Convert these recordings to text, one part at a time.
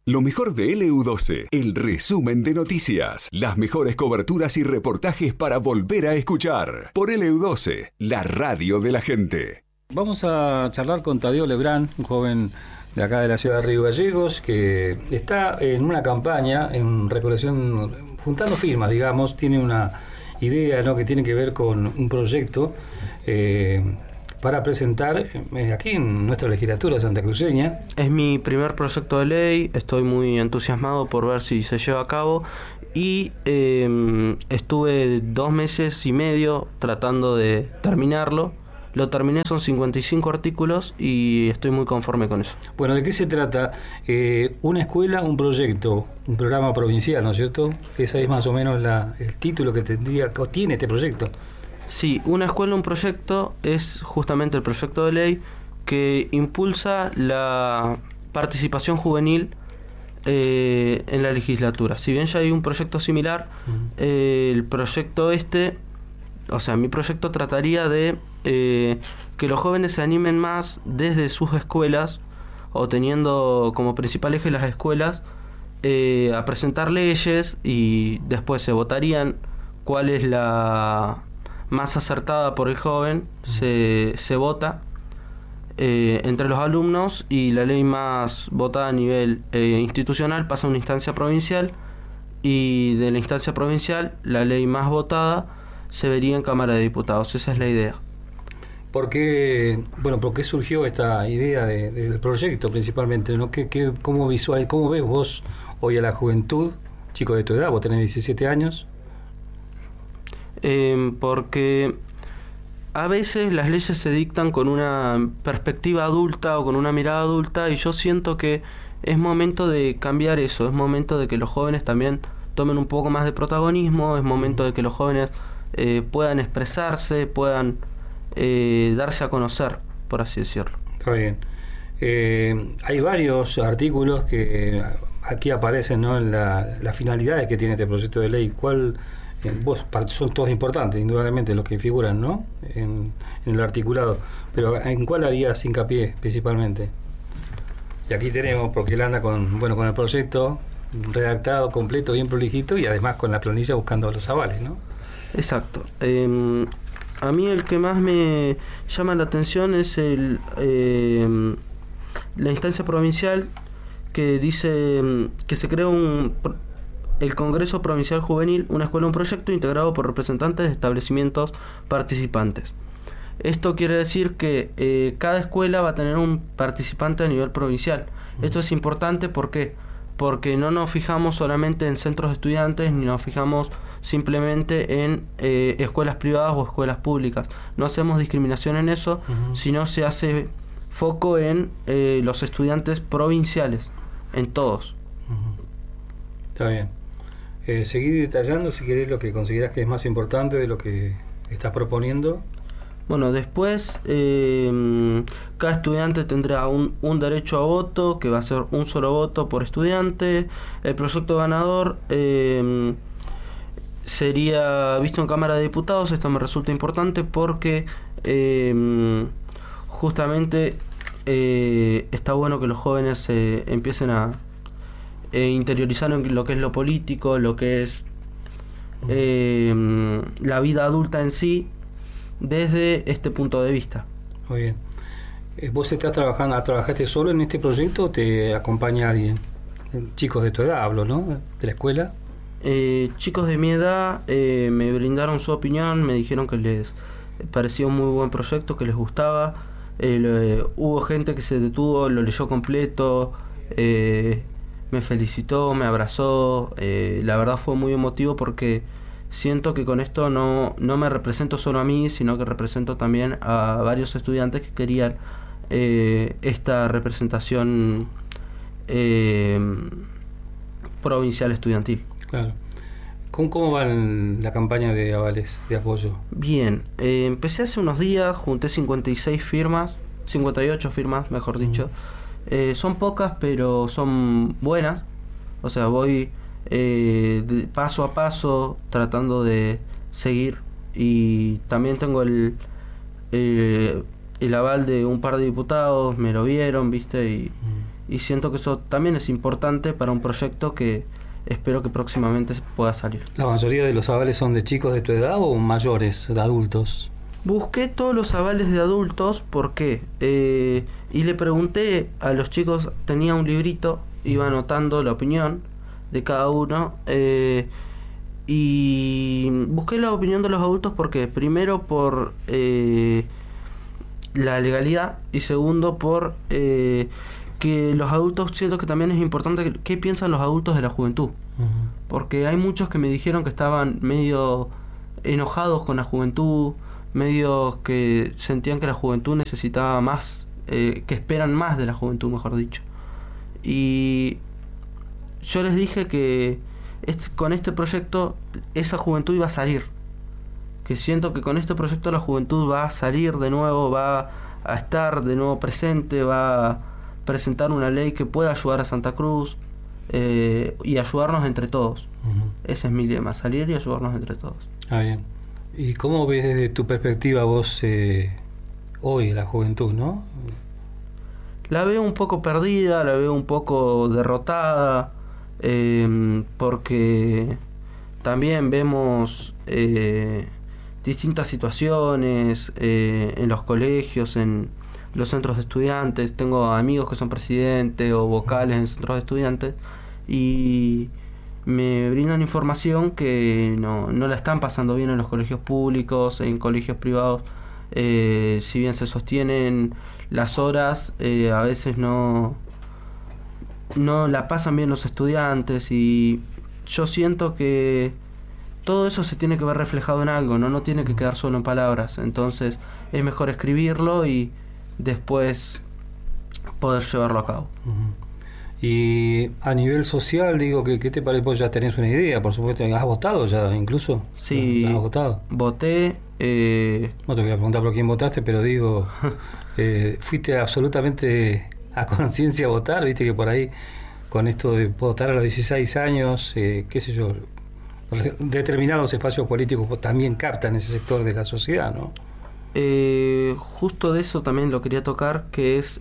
Lo mejor de LU12, el resumen de noticias, las mejores coberturas y reportajes para volver a escuchar. Por LU12, la radio de la gente. Vamos a charlar con Tadeo Lebrán, un joven de acá de la ciudad de Río Gallegos, que está en una campaña, en recolección, juntando firmas, digamos, tiene una idea, ¿no?, que tiene que ver con un proyecto para presentar aquí en nuestra legislatura santacruceña. Es mi primer proyecto de ley, estoy muy entusiasmado por ver si se lleva a cabo y estuve 2 meses y medio tratando de terminarlo. Lo terminé, son 55 artículos y estoy muy conforme con eso. Bueno, ¿de qué se trata? Una escuela, un proyecto, un programa provincial, ¿no es cierto? Ese es más o menos el título que tendría, o tiene este proyecto. Sí, una escuela, un proyecto es justamente el proyecto de ley que impulsa la participación juvenil en la legislatura. Si bien ya hay un proyecto similar, el proyecto mi proyecto trataría de que los jóvenes se animen más desde sus escuelas, o teniendo como principal eje las escuelas, a presentar leyes, y después se votarían cuál es la más acertada por el joven, se vota entre los alumnos, y la ley más votada a nivel institucional pasa a una instancia provincial, y de la instancia provincial la ley más votada se vería en Cámara de Diputados. Esa es la idea. ¿Por qué surgió esta idea del proyecto principalmente, ¿no? ¿Cómo ves vos hoy a la juventud, chico de tu edad? Vos tenés 17 años. Porque a veces las leyes se dictan con una perspectiva adulta o con una mirada adulta, y yo siento que es momento de cambiar eso, es momento de que los jóvenes también tomen un poco más de protagonismo, es momento de que los jóvenes puedan expresarse, puedan darse a conocer, por así decirlo. Está bien. Hay varios artículos que aquí aparecen, ¿no?, en las finalidades que tiene este proyecto de ley. Son todos importantes, indudablemente, los que figuran, ¿no?, en el articulado, pero ¿en cuál harías hincapié principalmente? Y aquí tenemos, porque él anda con el proyecto redactado, completo, bien prolijito, y además con la planilla buscando los avales, ¿no? Exacto. A mí el que más me llama la atención es la instancia provincial, que dice que se crea el Congreso Provincial Juvenil, una escuela, un proyecto integrado por representantes de establecimientos participantes. Esto quiere decir que cada escuela va a tener un participante a nivel provincial. Esto es importante, ¿por qué? Porque no nos fijamos solamente en centros de estudiantes, ni nos fijamos simplemente en escuelas privadas o escuelas públicas. No hacemos discriminación en eso, sino se hace foco en los estudiantes provinciales, en todos. Está bien. Seguí detallando, si querés, lo que consideras que es más importante de lo que estás proponiendo. Bueno, después cada estudiante tendrá un derecho a voto, que va a ser un solo voto por estudiante. El proyecto ganador sería visto en Cámara de Diputados. Esto me resulta importante porque justamente está bueno que los jóvenes empiecen a interiorizar en lo que es lo político, lo que es la vida adulta en sí, desde este punto de vista. Muy bien. ¿Vos trabajaste solo en este proyecto o te acompaña alguien? Chicos de tu edad hablo, ¿no? De la escuela. Chicos de mi edad me brindaron su opinión, me dijeron que les parecía un muy buen proyecto, que les gustaba. Hubo gente que se detuvo, lo leyó completo, me felicitó, me abrazó. La verdad fue muy emotivo, porque siento que con esto no me represento solo a mí, sino que represento también a varios estudiantes que querían esta representación provincial estudiantil. Claro. ¿Cómo va la campaña de avales, de apoyo? Bien, empecé hace unos días, junté 58 firmas, mejor dicho. Son pocas, pero son buenas. O sea, voy paso a paso tratando de seguir, y también tengo el aval de un par de diputados, me lo vieron, viste, y siento que eso también es importante para un proyecto que espero que próximamente pueda salir. ¿La mayoría de los avales son de chicos de tu edad o mayores, de adultos? Busqué todos los avales de adultos, ¿por qué? Y le pregunté a los chicos, tenía un librito, iba anotando la opinión de cada uno, y busqué la opinión de los adultos porque primero por la legalidad y segundo por que los adultos, siento que también es importante qué piensan los adultos de la juventud. Porque hay muchos que me dijeron que estaban medio enojados con la juventud, medio que sentían que la juventud necesitaba más, que esperan más de la juventud, mejor dicho. Y yo les dije que con este proyecto esa juventud iba a salir, que siento que con este proyecto la juventud va a salir de nuevo, va a estar de nuevo presente, va a presentar una ley que pueda ayudar a Santa Cruz y ayudarnos entre todos. Ese es mi lema, salir y ayudarnos entre todos. Ah, bien. ¿Y cómo ves desde tu perspectiva vos hoy la juventud, no? La veo un poco perdida, la veo un poco derrotada, porque también vemos distintas situaciones en los colegios, en los centros de estudiantes. Tengo amigos que son presidentes o vocales en centros de estudiantes y me brindan información que no la están pasando bien en los colegios públicos, en colegios privados. Si bien se sostienen las horas, a veces no la pasan bien los estudiantes, y yo siento que todo eso se tiene que ver reflejado en algo, no tiene que quedar solo en palabras. Entonces es mejor escribirlo y después poder llevarlo a cabo. Y a nivel social, digo, ¿qué te parece? Vos ya tenés una idea, por supuesto. ¿Has votado ya incluso? Sí, ¿Has votado? Voté. No te voy a preguntar por quién votaste, pero digo, fuiste absolutamente a conciencia a votar. Viste que por ahí, con esto de votar a los 16 años, qué sé yo, determinados espacios políticos también captan ese sector de la sociedad, ¿no? Justo de eso también lo quería tocar, que es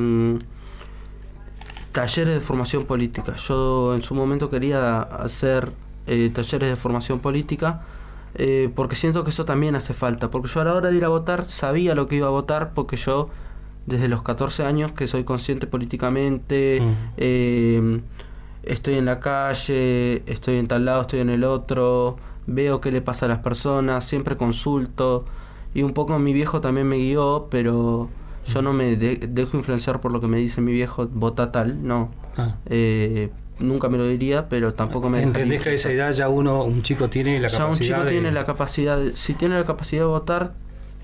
talleres de formación política. Yo en su momento quería hacer talleres de formación política, porque siento que eso también hace falta, porque yo a la hora de ir a votar sabía lo que iba a votar, porque yo desde los 14 años que soy consciente políticamente, estoy en la calle, estoy en tal lado, estoy en el otro, veo qué le pasa a las personas, siempre consulto, y un poco mi viejo también me guió, pero yo no me dejo influenciar por lo que me dice mi viejo, vota tal, no. Nunca me lo diría, pero tampoco me... ¿Entendés que a esa edad ya un chico tiene la capacidad? Ya un chico tiene la capacidad, si tiene la capacidad de votar,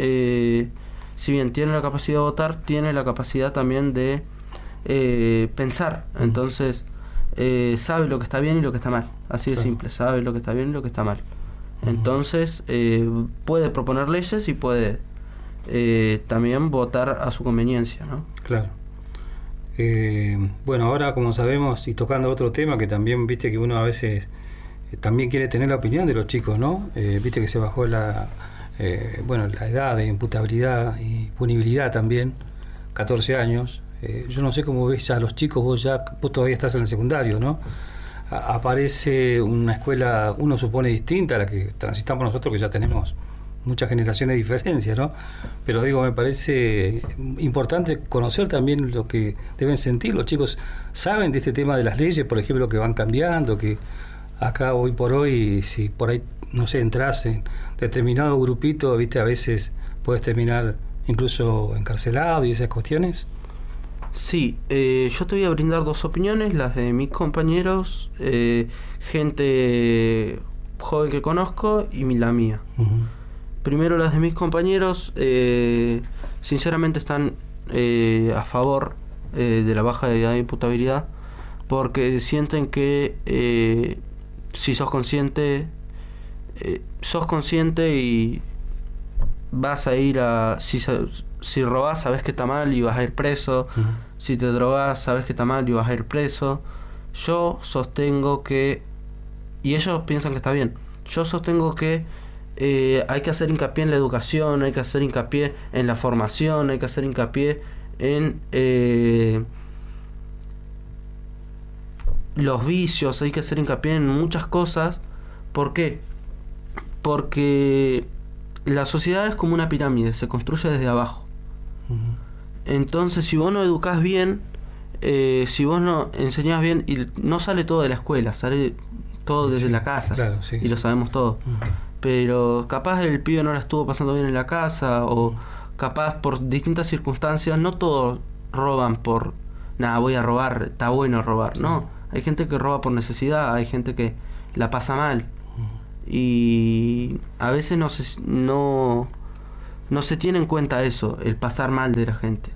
si bien tiene la capacidad de votar, tiene la capacidad también de pensar. Entonces sabe lo que está bien y lo que está mal, así de simple, sabe lo que está bien y lo que está mal. Entonces puede proponer leyes y puede también votar a su conveniencia, ¿no? Claro. Bueno, ahora como sabemos, y tocando otro tema que también viste que uno a veces también quiere tener la opinión de los chicos, ¿no? Viste que se bajó la edad de imputabilidad y punibilidad también, 14 años. Yo no sé cómo ves ya a los chicos, vos todavía estás en el secundario, ¿no? Aparece una escuela, uno supone distinta a la que transitamos nosotros, que ya tenemos muchas generaciones de diferencia, ¿no? Pero digo, me parece importante conocer también lo que deben sentir los chicos. ¿Saben de este tema de las leyes, por ejemplo, que van cambiando? Que acá hoy por hoy, si por ahí, no sé, entras en determinado grupito, viste, a veces puedes terminar incluso encarcelado y esas cuestiones. Sí, yo te voy a brindar dos opiniones, las de mis compañeros, gente joven que conozco, y la mía. Primero, las de mis compañeros, sinceramente están a favor de la baja de edad de imputabilidad, porque sienten que si sos consciente y vas a ir a... Si robás, sabes que está mal y vas a ir preso. Si te drogás, sabes que está mal y vas a ir preso. Yo sostengo que... Y ellos piensan que está bien. Yo sostengo que hay que hacer hincapié en la educación, hay que hacer hincapié en la formación, hay que hacer hincapié en los vicios, hay que hacer hincapié en muchas cosas. ¿Por qué? Porque la sociedad es como una pirámide, se construye desde abajo. Entonces, si vos no educás bien, si vos no enseñás bien, y no sale todo de la escuela, sale todo desde la casa, claro, sí, y lo sabemos todo. Pero capaz el pibe no la estuvo pasando bien en la casa, o capaz por distintas circunstancias, no todos roban por, nada, voy a robar, está bueno robar, sí. No, hay gente que roba por necesidad, hay gente que la pasa mal. Y a veces no se tiene en cuenta eso, el pasar mal de la gente.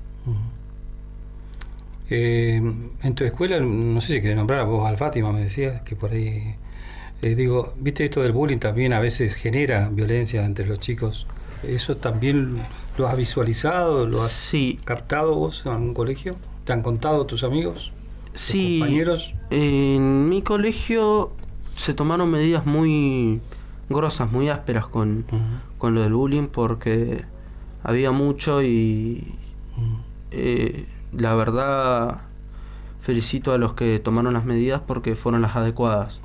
En tu escuela, no sé si querés nombrar a vos, al Fátima, me decías que por ahí, digo, viste, esto del bullying también a veces genera violencia entre los chicos. ¿Eso también lo has visualizado, lo has captado vos en algún colegio? ¿Te han contado tus amigos, tus compañeros? En mi colegio se tomaron medidas muy grosas, muy ásperas con lo del bullying, porque había mucho y la verdad felicito a los que tomaron las medidas porque fueron las adecuadas.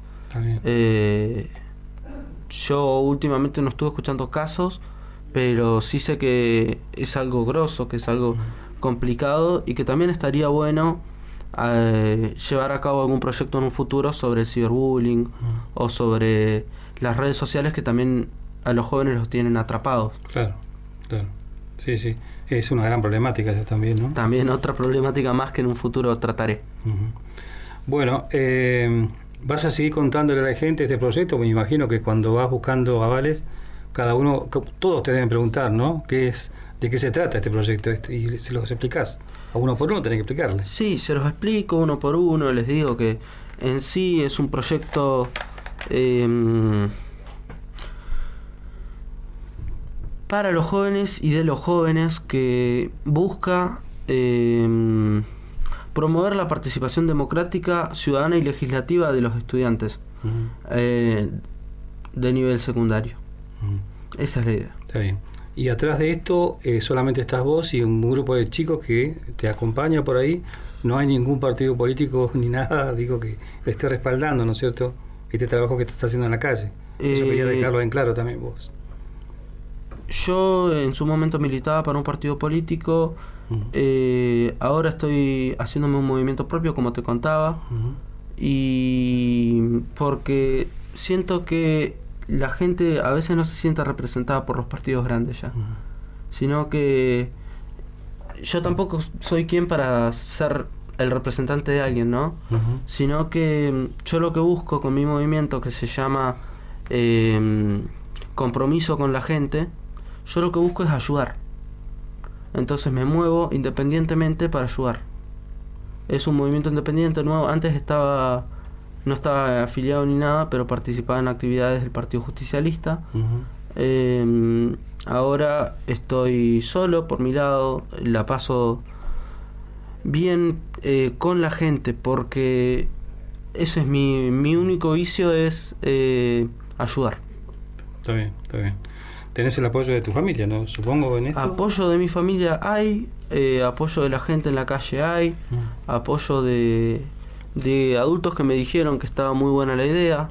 Yo últimamente no estuve escuchando casos, pero sí sé que es algo grosso, que es algo complicado, y que también estaría bueno llevar a cabo algún proyecto en un futuro sobre el ciberbullying o sobre las redes sociales, que también a los jóvenes los tienen atrapados. Claro. Sí, es una gran problemática esa también, ¿no? También otra problemática más que en un futuro trataré. Bueno, vas a seguir contándole a la gente este proyecto. Me imagino que cuando vas buscando avales, cada uno, todos te deben preguntar, ¿no? ¿De qué se trata este proyecto? Y se los explicás. A uno por uno tenés que explicarle. Sí, se los explico uno por uno. Les digo que en sí es un proyecto para los jóvenes y de los jóvenes, que busca promover la participación democrática, ciudadana y legislativa de los estudiantes de nivel secundario. Esa es la idea. Está bien. Y atrás de esto solamente estás vos y un grupo de chicos que te acompaña por ahí. No hay ningún partido político ni nada, digo, que esté respaldando, ¿no es cierto?, este trabajo que estás haciendo en la calle. Eso quería dejarlo en claro también vos. Yo en su momento militaba para un partido político. Ahora estoy haciéndome un movimiento propio, como te contaba. Y porque siento que la gente a veces no se siente representada por los partidos grandes ya, sino que yo tampoco soy quien para ser el representante de alguien, ¿no? Sino que yo lo que busco con mi movimiento, que se llama Compromiso con la Gente, yo lo que busco es ayudar. Entonces me muevo independientemente para ayudar. Es un movimiento independiente nuevo. Antes no estaba afiliado ni nada, pero participaba en actividades del Partido Justicialista. Ahora estoy solo por mi lado, la paso bien con la gente, porque eso es mi único vicio, es ayudar. Está bien. Tenés el apoyo de tu familia, ¿no? Supongo, en esto. Apoyo de mi familia hay, apoyo de la gente en la calle hay, apoyo de adultos que me dijeron que estaba muy buena la idea,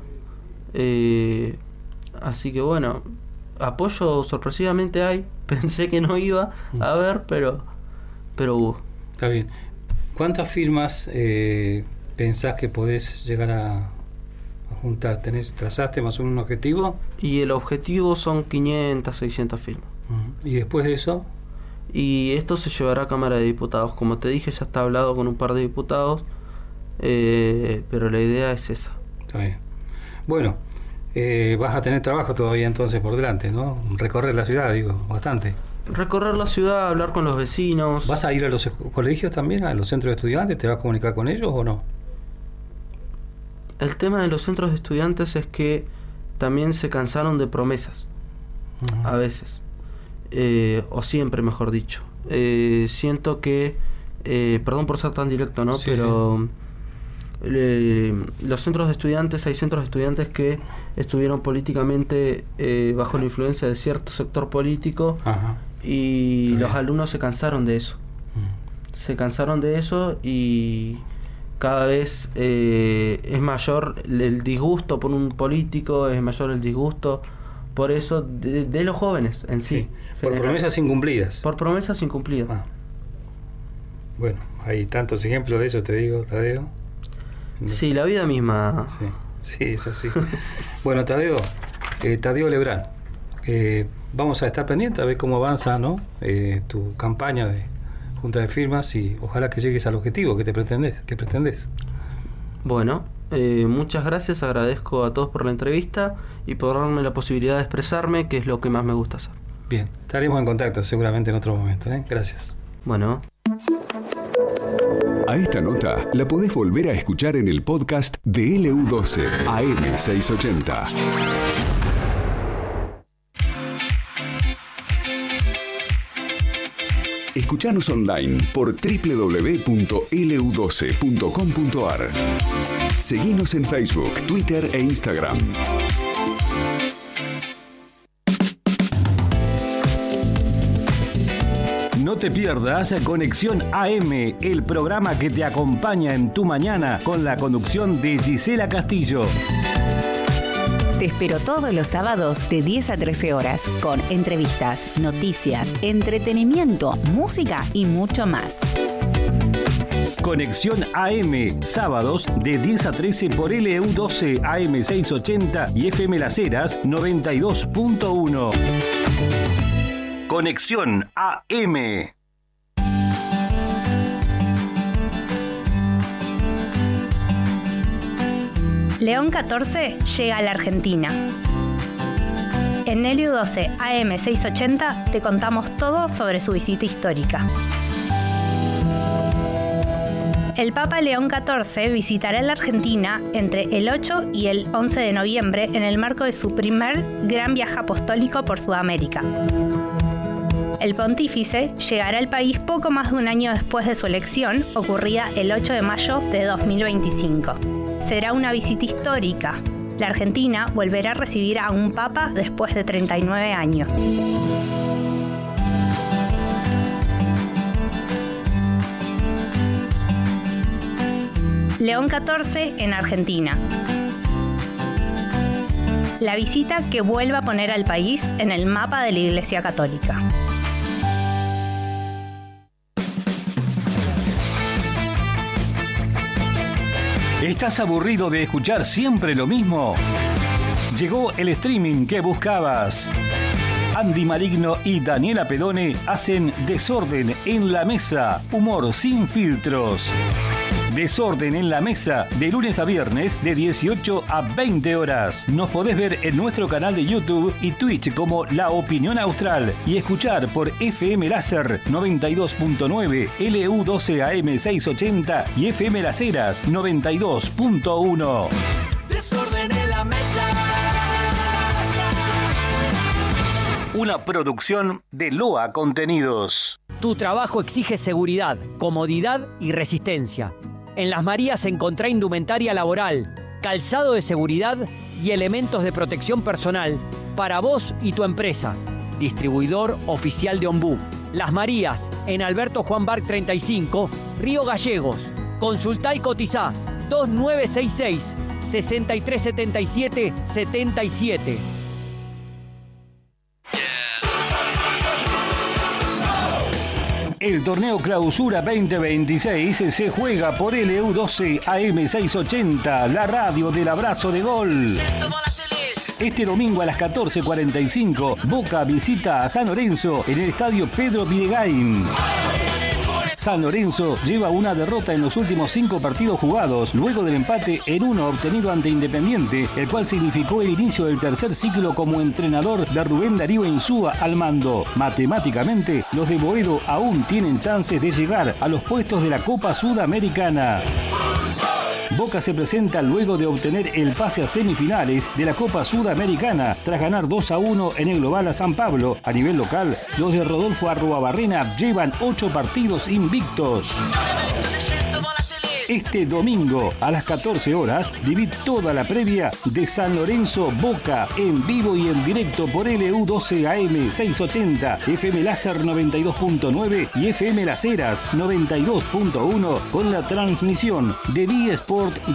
así que bueno, apoyo sorpresivamente hay. Pensé que no iba a haber, pero hubo. Está bien. ¿Cuántas firmas pensás que podés llegar a juntar? ¿Trazaste más o menos un objetivo? Y el objetivo son 500, 600 firmas. ¿Y después de eso? Y esto se llevará a Cámara de Diputados. Como te dije, ya está hablado con un par de diputados, pero la idea es esa. Está bien. Bueno, vas a tener trabajo todavía entonces por delante, ¿no? Recorrer la ciudad, digo, bastante. Recorrer la ciudad, hablar con los vecinos. ¿Vas a ir a los colegios también, a los centros de estudiantes? ¿Te vas a comunicar con ellos o no? El tema de los centros de estudiantes es que también se cansaron de promesas, a veces, o siempre, mejor dicho. Siento que, perdón por ser tan directo, ¿no? Sí, pero los centros de estudiantes, hay centros de estudiantes que estuvieron políticamente bajo la influencia de cierto sector político. Y los alumnos se cansaron de eso. Se cansaron de eso y cada vez es mayor el disgusto por un político, es mayor el disgusto por eso de los jóvenes en sí. Por promesas incumplidas. Por promesas incumplidas. Bueno, hay tantos ejemplos de eso, te digo, Tadeo. Sí, la vida misma. Sí, es así. Bueno, Tadeo Lebrán, vamos a estar pendientes a ver cómo avanza, ¿no? Tu campaña de junta de firmas y ojalá que llegues al objetivo que pretendés. Bueno, muchas gracias, agradezco a todos por la entrevista y por darme la posibilidad de expresarme, que es lo que más me gusta hacer. Bien, estaremos en contacto seguramente en otro momento, ¿eh? Gracias. Bueno. A esta nota la podés volver a escuchar en el podcast de LU12 AM680. Escuchanos online por www.lu12.com.ar. Seguinos en Facebook, Twitter e Instagram. No te pierdas Conexión AM, el programa que te acompaña en tu mañana con la conducción de Gisela Castillo. Te espero todos los sábados de 10 a 13 horas con entrevistas, noticias, entretenimiento, música y mucho más. Conexión AM, sábados de 10 a 13 por LU12 AM680 y FM Las Heras 92.1. Conexión AM. León 14 llega a la Argentina. En LU12 AM680 te contamos todo sobre su visita histórica. El Papa León XIV visitará la Argentina entre el 8 y el 11 de noviembre en el marco de su primer gran viaje apostólico por Sudamérica. El pontífice llegará al país poco más de un año después de su elección, ocurrida el 8 de mayo de 2025. Será una visita histórica. La Argentina volverá a recibir a un papa después de 39 años. León XIV en Argentina. La visita que vuelve a poner al país en el mapa de la Iglesia Católica. ¿Estás aburrido de escuchar siempre lo mismo? Llegó el streaming que buscabas. Andy Maligno y Daniela Pedone hacen Desorden en la Mesa, humor sin filtros. Desorden en la Mesa, de lunes a viernes, de 18 a 20 horas. Nos podés ver en nuestro canal de YouTube y Twitch como La Opinión Austral y escuchar por FM Láser 92.9, LU12 AM680 y FM Las Heras 92.1. Desorden en la Mesa. Una producción de Loa Contenidos. Tu trabajo exige seguridad, comodidad y resistencia. En Las Marías encontrá indumentaria laboral, calzado de seguridad y elementos de protección personal para vos y tu empresa. Distribuidor oficial de Ombú. Las Marías, en Alberto Juan Barc 35, Río Gallegos. Consultá y cotizá 2966-6377-77. El torneo Clausura 2026 se juega por LU12 AM680, la radio del abrazo de gol. Este domingo a las 14:45, Boca visita a San Lorenzo en el estadio Pedro Videgain. San Lorenzo lleva una derrota en los últimos 5 partidos jugados, luego del empate en 1 obtenido ante Independiente, el cual significó el inicio del tercer ciclo como entrenador de Rubén Darío Insúa al mando. Matemáticamente, los de Boedo aún tienen chances de llegar a los puestos de la Copa Sudamericana. Boca se presenta luego de obtener el pase a semifinales de la Copa Sudamericana tras ganar 2-1 en el global a San Pablo. A nivel local, los de Rodolfo Arruabarrena llevan 8 partidos invictos. Este domingo a las 14 horas, viví toda la previa de San Lorenzo Boca en vivo y en directo por LU12 AM 680, FM Láser 92.9 y FM Las Heras 92.1 con la transmisión de V-Sport